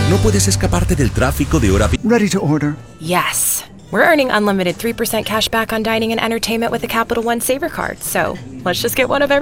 No puedes escaparte del tráfico de hora pico. Ready to order. Yes. We're earning unlimited 3% cash back on dining and entertainment with the Capital One Saver Card, so let's just get one of every